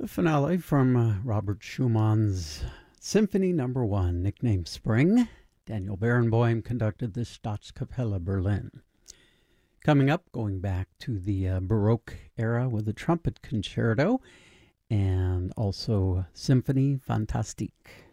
The finale from Robert Schumann's Symphony Number 1, nicknamed Spring. Daniel Barenboim conducted the Staatskapelle Berlin. Coming up, going back to the Baroque era with the trumpet concerto and also Symphonie Fantastique.